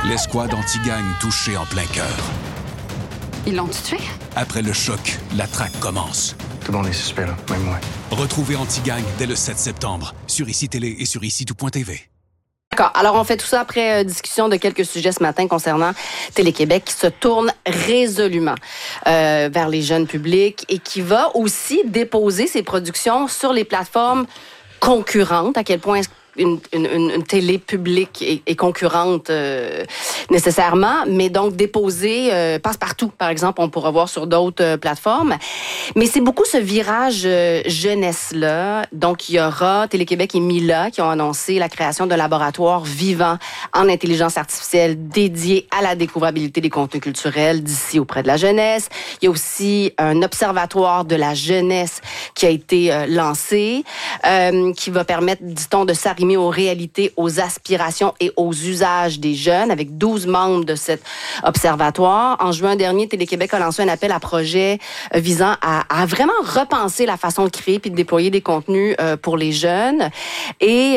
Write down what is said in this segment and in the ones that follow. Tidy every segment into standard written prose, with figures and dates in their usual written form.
L'escouade anti-gang touchée en plein cœur. Ils l'ont tué? Après le choc, la traque commence. Tout le monde est suspect, là, même moi. Retrouvez Anti-Gang dès le 7 septembre sur ICI Télé et sur ICI-tout.tv. D'accord. Alors, on fait tout ça après discussion de quelques sujets ce matin concernant Télé-Québec qui se tourne résolument vers les jeunes publics et qui va aussi déposer ses productions sur les plateformes concurrentes. À quel point une télé publique est concurrente nécessairement, mais donc déposer passe-partout, par exemple, on pourra voir sur d'autres plateformes. Mais c'est beaucoup ce virage jeunesse-là. Donc, il y aura Télé-Québec et Mila qui ont annoncé la création d'un laboratoire vivant en intelligence artificielle dédié à la découvrabilité des contenus culturels d'ici auprès de la jeunesse. Il y a aussi un observatoire de la jeunesse qui a été lancé, qui va permettre, dit-on, de s'arrimer aux réalités, aux aspirations et aux usages des jeunes, avec 12 membres de cet observatoire. En juin dernier, Télé-Québec a lancé un appel à projet visant à vraiment repenser la façon de créer puis de déployer des contenus pour les jeunes. Et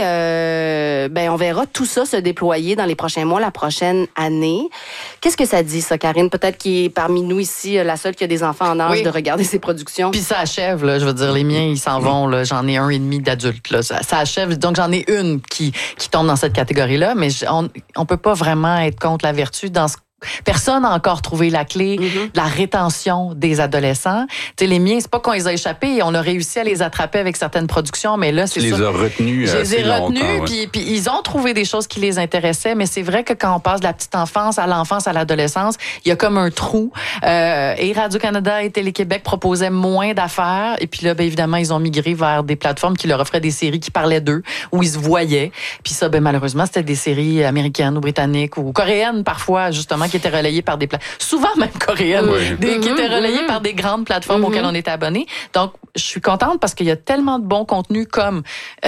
on verra tout ça se déployer dans les prochains mois, la prochaine année. Qu'est-ce que ça dit, ça, Karine? Peut-être qu'il est parmi nous ici la seule qui a des enfants en âge de regarder ces productions. Puis ça achève, là. Je veux dire, les miens, ils s'en vont, là. J'en ai 1,5 d'adultes, là. Ça achève. Donc, j'en ai une qui tombe dans cette catégorie-là, mais on peut pas vraiment être contre la vertu dans ce. Personne n'a encore trouvé la clé de la rétention des adolescents. Tu sais, les miens, c'est pas qu'on les a échappés, on a réussi à les attraper avec certaines productions, mais là, c'est ça. Tu les as retenus assez longtemps. Je les ai retenus, puis ils ont trouvé des choses qui les intéressaient, mais c'est vrai que quand on passe de la petite enfance à l'enfance, à l'adolescence, il y a comme un trou. Et Radio-Canada et Télé-Québec proposaient moins d'affaires, et puis là, bien évidemment, ils ont migré vers des plateformes qui leur offraient des séries qui parlaient d'eux, où ils se voyaient. Puis ça, ben malheureusement, c'était des séries américaines ou britanniques ou coréennes parfois, justement, qui étaient relayées par des souvent même coréennes, qui étaient relayées par des grandes plateformes auxquelles on était abonnés. Donc, je suis contente parce qu'il y a tellement de bons contenus comme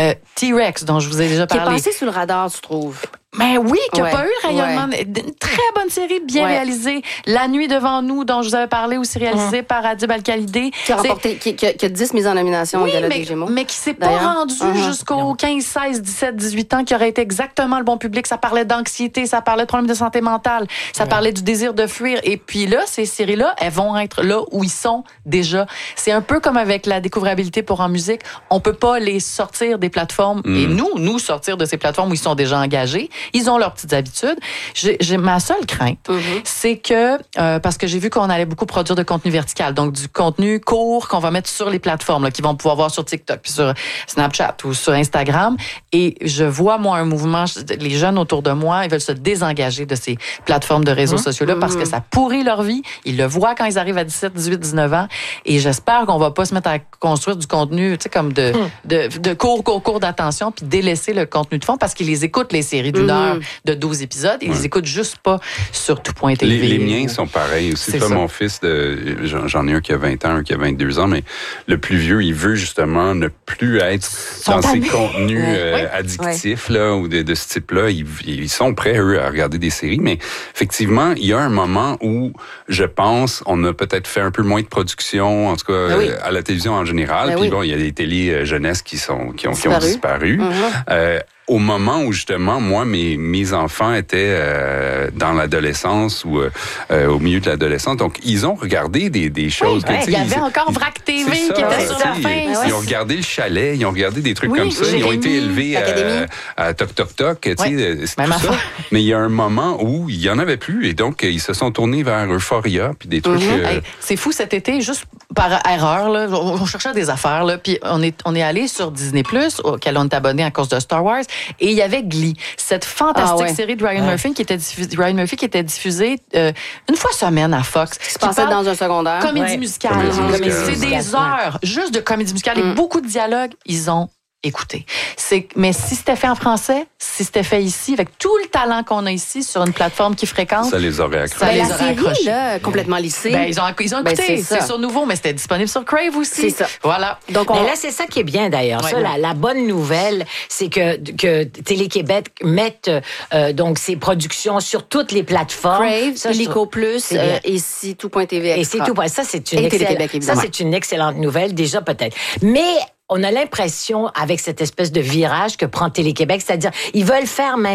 T-Rex, dont je vous ai déjà parlé. Qui est passé sous le radar, tu trouves? Mais oui, qui n'a pas eu le rayonnement. Une très bonne série, bien réalisée. La nuit devant nous, dont je vous avais parlé, aussi réalisée par Adib Al-Khalidé. Qui a remporté, qui a 10 mises en nomination au Gala des Gémeaux. Mais qui s'est pas rendu jusqu'aux 15, 16, 17, 18 ans, qui aurait été exactement le bon public. Ça parlait d'anxiété, ça parlait de problèmes de santé mentale, ça parlait du désir de fuir. Et puis là, ces séries-là, elles vont être là où ils sont déjà. C'est un peu comme avec la découvrabilité pour en musique. On peut pas les sortir des plateformes et nous sortir de ces plateformes où ils sont déjà engagés. Ils ont leurs petites habitudes. J'ai ma seule crainte, c'est que, parce que j'ai vu qu'on allait beaucoup produire de contenu vertical, donc du contenu court qu'on va mettre sur les plateformes, là, qu'ils vont pouvoir voir sur TikTok, puis sur Snapchat ou sur Instagram. Et je vois, moi, un mouvement, les jeunes autour de moi, ils veulent se désengager de ces plateformes de réseaux sociaux-là parce que ça pourrit leur vie. Ils le voient quand ils arrivent à 17, 18, 19 ans. Et j'espère qu'on va pas se mettre à construire du contenu, tu sais, comme de cours d'attention, puis délaisser le contenu de fond parce qu'ils les écoutent, les séries d'une heure de 12 épisodes. Ils les écoutent juste pas sur tout.tv. Les miens sont pareils aussi. C'est pas mon fils, j'en ai un qui a 20 ans, un qui a 22 ans, mais le plus vieux, il veut justement ne plus être dans ces contenus addictifs là, ou de ce type-là. Ils sont prêts, eux, à regarder des séries, mais effectivement, il y a un moment où, je pense, on a peut-être fait un peu moins de production, en tout cas à la télévision en général. Puis bon, il y a des télés jeunesse qui ont disparu. Au moment où, justement, moi, mes enfants étaient dans l'adolescence ou au milieu de l'adolescence, donc ils ont regardé des choses. Il y avait encore Vrac TV qui était sur la fin. Ils ont regardé le chalet, ils ont regardé des trucs comme ça. Ils ont été élevés à Toc Toc Toc, tu sais, c'est tout ça. Mais il y a un moment où il y en avait plus et donc ils se sont tournés vers Euphoria puis des trucs. C'est fou, cet été, juste par erreur, là, on cherchait des affaires, là, puis on est allé sur Disney+, auquel on est abonné à cause de Star Wars. Et il y avait Glee, cette fantastique série de Ryan Murphy qui était diffusée une fois semaine à Fox. Qui se passait dans un secondaire. Comédie musicale. C'est des heures juste de comédie musicale et beaucoup de dialogues. Ils ont écouté. Mais si c'était fait en français, si c'était fait ici, avec tout le talent qu'on a ici sur une plateforme qui fréquente, ça les aurait accrochés. La série, là, complètement lissée. Ils ont écouté. C'est sur Nouveau, mais c'était disponible sur Crave aussi. C'est ça. Voilà. Donc, là, c'est ça qui est bien, d'ailleurs. Ça, la bonne nouvelle, c'est que Télé-Québec mette donc ses productions sur toutes les plateformes. Crave, Illico Plus, et si tout.tv extra. Et c'est tout. Ça, c'est une excellente nouvelle, déjà, peut-être. Mais on a l'impression, avec cette espèce de virage que prend Télé-Québec, c'est-à-dire, ils veulent faire maintenant